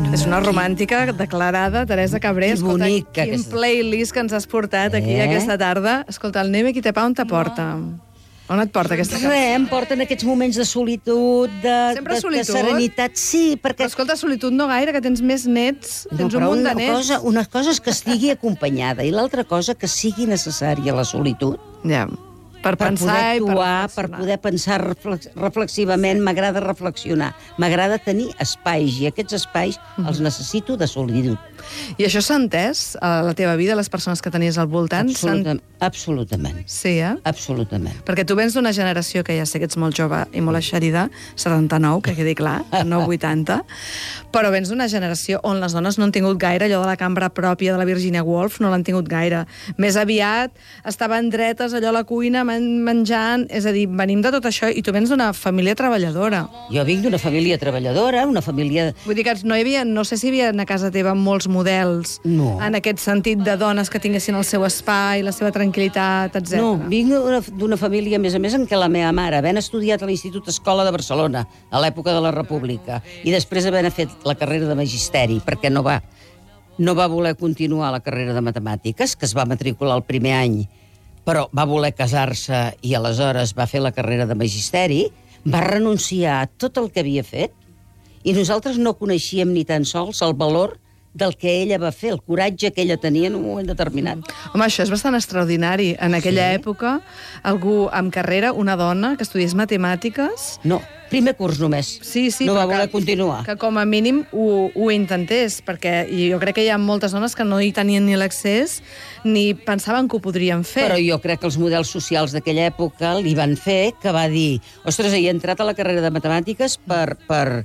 És una romàntica declarada, Teresa Cabré. Que bonica. Quin playlist que ens has portat aquí aquesta tarda. Escolta, el Neme qui te pa on te porta? On et porta aquesta cançó? Em porten aquests moments de solitud, Sempre solitud? de serenitat. Sí, perquè... Però escolta, solitud no gaire, que tens més nets, tens un munt de nets. Una cosa és que estigui acompanyada i l'altra cosa que sigui necessària la solitud. Ja, per pensar poder i actuar, per per poder pensar reflexivament. M'agrada reflexionar, m'agrada tenir espais, i aquests espais els necessito de solitud. I això s'ha entès a la teva vida, les persones que tenies al voltant? Absolutament. Sí, eh? Absolutament. Perquè tu vens d'una generació que ja sé que ets molt jove i molt eixerida, 79, que quedi clar, no 80, però vens d'una generació on les dones no han tingut gaire allò de la cambra pròpia de la Virginia Woolf, no l'han tingut gaire. Més aviat estaven dretes allò a la cuina menjant, és a dir, venim de tot això i tu vens d'una família treballadora. Jo vinc d'una família treballadora, una família... Vull dir que no hi havia, no sé si hi havia a casa teva molts models en aquest sentit de dones que tinguessin el seu espai, la seva tranquil·litat, etc. No, vinc d'una família, a més en què la meva mare, havent estudiat a l'Institut Escola de Barcelona, a l'època de la República, i després havent fet la carrera de magisteri, perquè no va voler continuar la carrera de matemàtiques, que es va matricular el primer any, però va voler casar-se i aleshores va fer la carrera de magisteri, va renunciar a tot el que havia fet, i nosaltres no coneixíem ni tan sols el valor del que ella va fer, el coratge que ella tenia en un moment determinat. Home, això és bastant extraordinari. En aquella època, algú amb carrera, una dona que estudiés matemàtiques... No, primer curs només. Sí, no va voler continuar. Que com a mínim ho intentés, perquè jo crec que hi ha moltes dones que no hi tenien ni l'accés ni pensaven que ho podrien fer. Però jo crec que els models socials d'aquella època li van fer que va dir ostres, he entrat a la carrera de matemàtiques per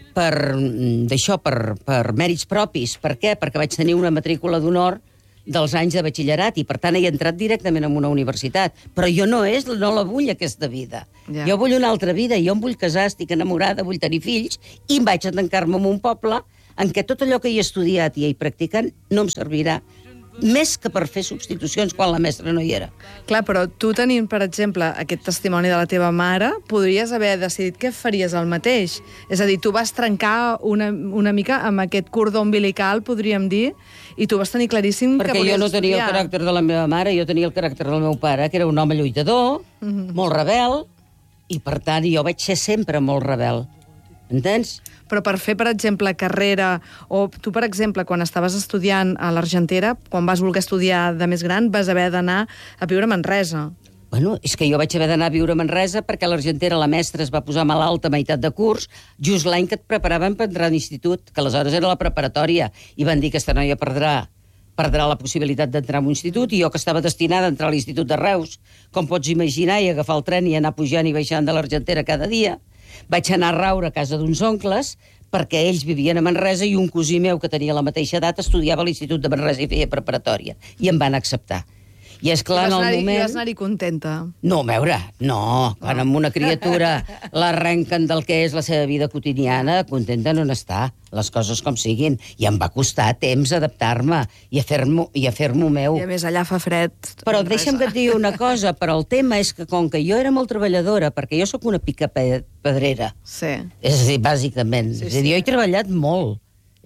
mèrits propis. Per què? Perquè vaig tenir una matrícula d'honor dels anys de batxillerat i, per tant, he entrat directament en una universitat. Però jo no la vull, aquesta vida. Ja. Jo vull una altra vida, jo em vull casar, estic enamorada, vull tenir fills, i em vaig a tancar-me en un poble en què tot allò que hi he estudiat i he practicat no em servirà més que per fer substitucions quan la mestra no hi era. Clar, però tu tenint, per exemple, aquest testimoni de la teva mare, podries haver decidit que faries el mateix. És a dir, tu vas trencar una mica amb aquest cordó umbilical, podríem dir, i tu vas tenir claríssim que volies estudiar. Perquè jo no tenia el caràcter de la meva mare, jo tenia el caràcter del meu pare, que era un home lluitador, molt rebel, i per tant jo vaig ser sempre molt rebel. Entens? Però per fer, per exemple, carrera, o tu, per exemple, quan estaves estudiant a l'Argentera, quan vas voler estudiar de més gran, vas haver d'anar a viure a Manresa. Bueno, és que jo vaig haver d'anar a viure a Manresa perquè a l'Argentera la mestra es va posar malalta a meitat de curs, just l'any que et preparaven per entrar a l'institut, que aleshores era la preparatòria, i van dir que aquesta noia perdrà la possibilitat d'entrar a un institut, i jo que estava destinada a entrar a l'Institut de Reus, com pots imaginar, i agafar el tren i anar pujant i baixant de l'Argentera cada dia, vaig anar a raure a casa d'uns oncles perquè ells vivien a Manresa i un cosí meu que tenia la mateixa edat estudiava a l'Institut de Manresa i feia preparatòria. I em van acceptar. I és clar, en el moment... I vas anar-hi contenta? No, a veure, no. Quan amb una criatura l'arrenquen del que és la seva vida quotidiana, contenta no n'està. Les coses com siguin. I em va costar temps adaptar-me i a fer-m'ho meu. I a més, allà fa fred. Però deixa'm que et digui una cosa, però el tema és que com que jo era molt treballadora, perquè jo sóc una picapedrera. Sí. És a dir, bàsicament. Sí, sí. És a dir, jo he treballat molt.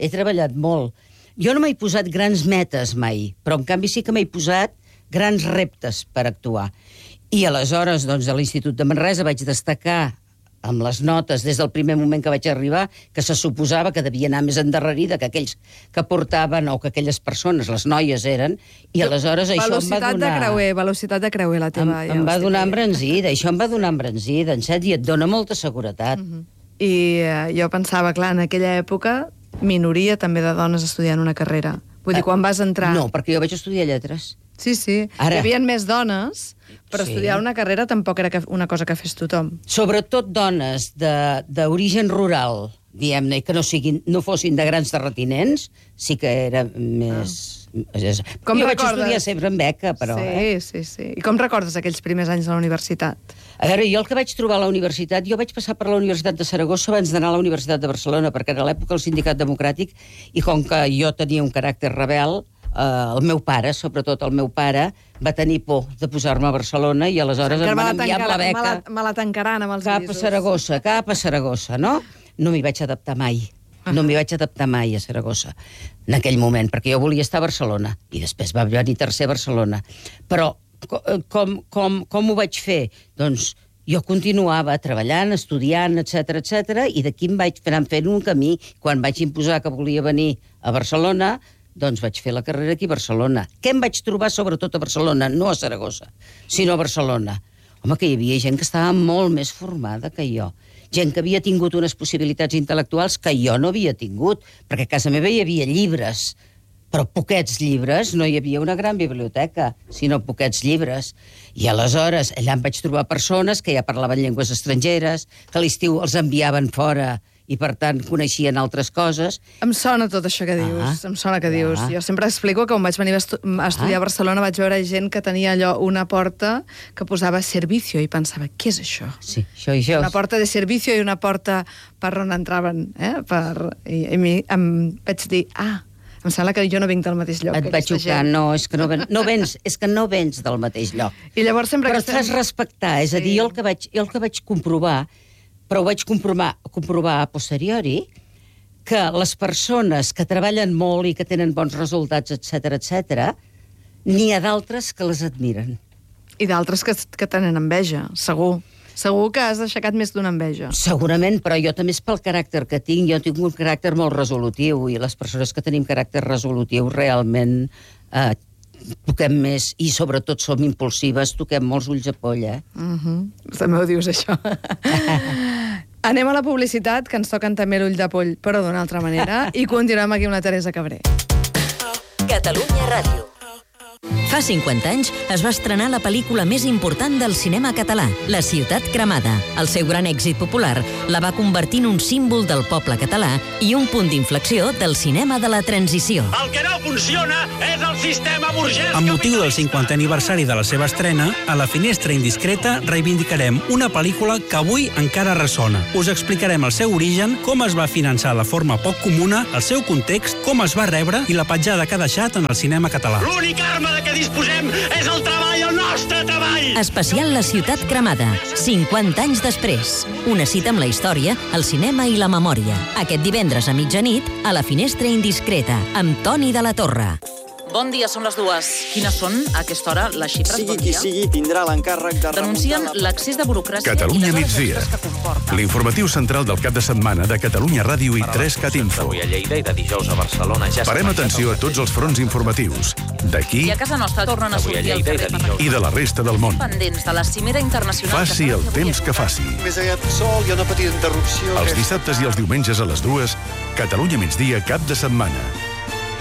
Jo no m'he posat grans metes mai, però en canvi sí que m'he posat grans reptes per actuar. I aleshores, doncs, a l'Institut de Manresa vaig destacar amb les notes des del primer moment que vaig arribar, que se suposava que devia anar més endarrerida que aquells que portaven o que aquelles persones, les noies eren, i aleshores això em va donar... Velocitat de creuer, la teva... Em va donar embranzida, això em va donar embranzida, en sèrio, i et dona molta seguretat. I jo pensava, clar, en aquella època, minoria també de dones estudiant una carrera. Vull dir, quan vas entrar... No, perquè jo vaig estudiar lletres. Sí, sí. Hi havia més dones, però estudiar una carrera tampoc era una cosa que fes tothom. Sobretot dones d'origen rural, diguem-ne, que no fossin de grans terratinents, sí que era més... Jo vaig estudiar sempre en beca, però... Sí. I com recordes aquells primers anys de la universitat? A veure, jo el que vaig trobar a la universitat, jo vaig passar per la Universitat de Saragossa abans d'anar a la Universitat de Barcelona, perquè era l'època del Sindicat Democràtic, i com que jo tenia un caràcter rebel, el meu pare, sobretot el meu pare, va tenir por de posar-me a Barcelona i aleshores em van enviar amb la beca me la tancaran amb els cap a Saragossa, no? No m'hi vaig adaptar mai. No m'hi vaig adaptar mai a Saragossa, en aquell moment, perquè jo volia estar a Barcelona, i després va venir tercer a Barcelona. Però com ho vaig fer? Doncs jo continuava treballant, estudiant, etc, i d'aquí em vaig anar fent un camí. Quan vaig imposar que volia venir a Barcelona, doncs vaig fer la carrera aquí a Barcelona. Què em vaig trobar sobretot a Barcelona? No a Saragossa, sinó a Barcelona. Home, que hi havia gent que estava molt més formada que jo. Gent que havia tingut unes possibilitats intel·lectuals que jo no havia tingut, perquè a casa meva hi havia llibres, però poquets llibres, no hi havia una gran biblioteca, sinó poquets llibres. I aleshores allà em vaig trobar persones que ja parlaven llengües estrangeres, que a l'estiu els enviaven fora i, per tant, coneixien altres coses. Em sona tot això que dius, em sona que dius. Jo sempre explico que quan vaig venir a estudiar a Barcelona vaig veure gent que tenia allò, una porta que posava servicio, i pensava, què és això? Sí, això. Una porta de servicio i una porta per on entraven, I em vaig dir, em sembla que jo no vinc del mateix lloc. Et vaig xocar, no, és que no vens del mateix lloc. I llavors sempre però saps respectar, és a dir, jo el que vaig comprovar, però ho vaig comprovar a posteriori, que les persones que treballen molt i que tenen bons resultats, etc, n'hi ha d'altres que les admiren. I d'altres que tenen enveja, segur. Segur que has aixecat més d'una enveja. Segurament, però jo també és pel caràcter que tinc. Jo tinc un caràcter molt resolutiu, i les persones que tenim caràcter resolutiu realment toquem més, i sobretot som impulsives, toquem molts ulls a poll, També ho dius, això. Anem a la publicitat, que ens toquen també l'ull de poll, però d'una altra manera, i continuem aquí amb la Teresa Cabré. Catalunya Ràdio. Fa 50 anys es va estrenar la pel·lícula més important del cinema català, La ciutat cremada. El seu gran èxit popular la va convertir en un símbol del poble català i un punt d'inflexió del cinema de la transició. El que no funciona és el sistema burgès. Amb motiu del 50è aniversari de la seva estrena, a La finestra indiscreta reivindicarem una pel·lícula que avui encara ressona. Us explicarem el seu origen, com es va finançar de forma poc comuna, el seu context, com es va rebre i la petjada que ha deixat en el cinema català. L'única arma de què disposem és el treball, el nostre treball! Especial La ciutat cremada, 50 anys després. Una cita amb la història, el cinema i la memòria. Aquest divendres a mitjanit, a La finestra indiscreta, amb Toni de la Torre. Bon dia, són les 2. Quines són, a aquesta hora, les xifres? Sigui qui sigui, tindrà l'encàrrec de denuncien l'accés de burocràcia Catalunya i les migdia. que comporta. L'informatiu central del cap de setmana de Catalunya Ràdio i 3CAT Info. Avui a Lleida i de dijous a Barcelona ja Parem atenció a tots els fronts informatius, d'aquí I a casa nostra tornen a sortir al carrer i de la resta del món. pendents de la cimera internacional. Faci el temps que faci. Més aviat sol, hi ha una petita interrupció. Els dissabtes i els diumenges a les 2, Catalunya migdia cap de setmana.